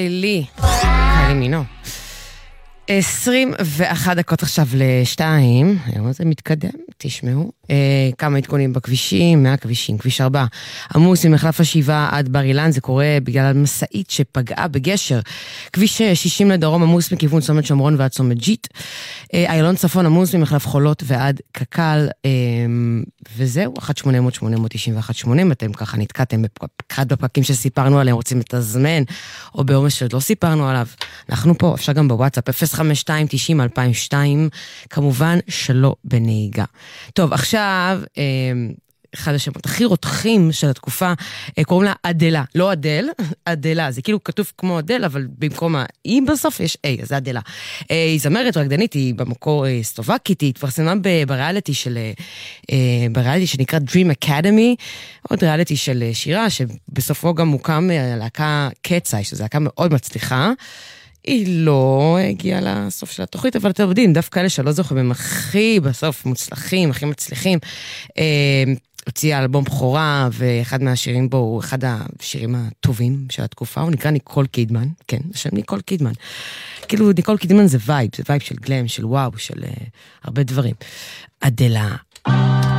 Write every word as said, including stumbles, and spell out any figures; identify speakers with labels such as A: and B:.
A: קיילי, קיילי מינו. עשרים ואחת דקות עכשיו לשתיים, היום הזה מתקדם, תשמעו. אה, כמה עדכונים בכבישים, מהכבישים, כביש ארבע, עמוס ממחלף השבעה עד בר אילן, זה קורה בגלל מסעית שפגעה בגשר. כביש שישים לדרום, עמוס מכיוון צומת שומרון ועד צומת ג'יט. אה, איילון צפון, עמוס ממחלף חולות ועד קקל, אה, וזהו, אחת שמונה אפס אפס שמונה תשע אחת שמונה, אתם ככה נתקעתם באחד בפרקים שסיפרנו עליהם, רוצים לתזמן, או בעומס שעוד לא סיפרנו עליו. אנחנו פה, אפשר גם בוואטסאפ, אפס חמש שתיים תשעים אלפיים ושתיים, כמובן שלא בנהיגה. טוב, עכשיו, אחד השמות הכי רותחים של התקופה, קוראים לה אדלה, לא אדל, אדלה, זה כאילו כתוב כמו אדל, אבל במקום ה-E בסוף יש A, אז זה אדלה. היא זמרת רקדנית, היא במקור סלובקית, היא התפרסמה בריאליטי של, בריאליטי שנקרא Dream Academy, עוד ריאליטי של שירה, שבסופו גם מוקם להקה קצאי, שזו להקה מאוד מצליחה, היא לא הגיעה לסוף של התוכנית, אבל אתם יודעים, דווקא אלה שלא זוכרים, הם הכי בסוף מוצלחים, הכי מצליחים, הוציאה אלבום בכורה, ואחד מהשירים בו הוא אחד השירים הטובים של התקופה, הוא נקרא ניקול קידמן, כן, השם ניקול קידמן. כאילו ניקול קידמן זה וייב, זה וייב של גלם, של וואו, של uh, הרבה דברים. אדלה.